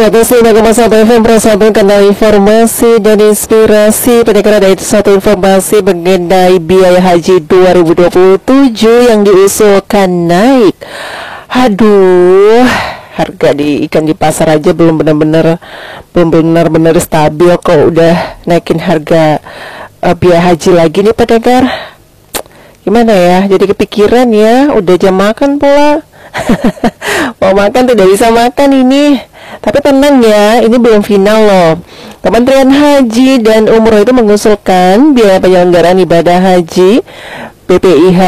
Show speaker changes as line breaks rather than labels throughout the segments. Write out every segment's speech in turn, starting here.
105,1 FM Prasabel, kanal informasi dan inspirasi. Pendengar, ada satu informasi mengenai biaya haji 2027 yang diusulkan naik. Aduh, harga di ikan di pasar aja belum benar-benar stabil, kok udah naikin harga biaya haji lagi nih pendengar. Gimana ya, jadi kepikiran ya, udah jam makan pula. Mau makan tidak bisa makan ini. Tapi tenang ya, ini belum final loh. Kementerian Haji dan Umroh itu mengusulkan biaya penyelenggaraan ibadah haji BPIH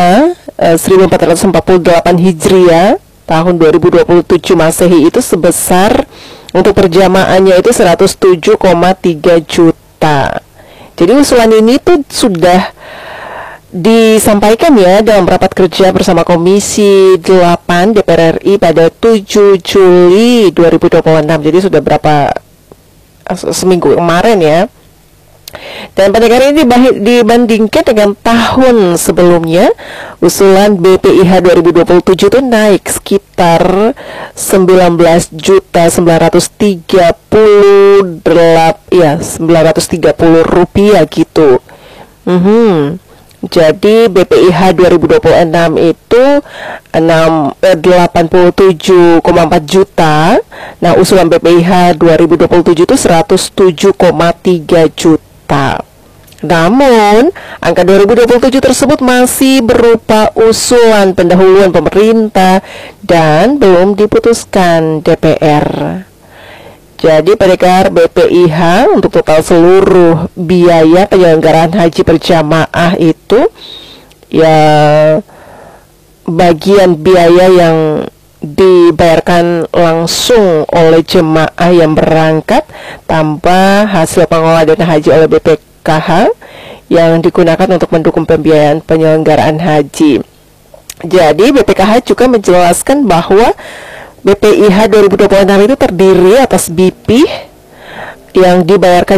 1448 Hijriah tahun 2027 Masehi itu sebesar, untuk perjamaahnya itu 107,3 juta. Jadi usulan ini tuh sudah disampaikan ya dalam rapat kerja bersama Komisi 8 DPR RI pada 7 Juli 2026. Jadi sudah seminggu kemarin ya. Dan pendengar, ini dibandingkan dengan tahun sebelumnya, usulan BPIH 2027 itu naik sekitar 19.930 rupiah gitu. Jadi BPIH 2026 itu 87,4 juta. Nah, usulan BPIH 2027 itu 107,3 juta. Namun, angka 2027 tersebut masih berupa usulan pendahuluan pemerintah dan belum diputuskan DPR. Jadi pendengar, BPIH untuk total seluruh biaya penyelenggaraan haji berjamaah itu ya, bagian biaya yang dibayarkan langsung oleh jemaah yang berangkat tanpa hasil pengelolaan dana haji oleh BPKH yang digunakan untuk mendukung pembiayaan penyelenggaraan haji. Jadi BPKH juga menjelaskan bahwa BPIH 2026 itu terdiri atas BP yang dibayarkan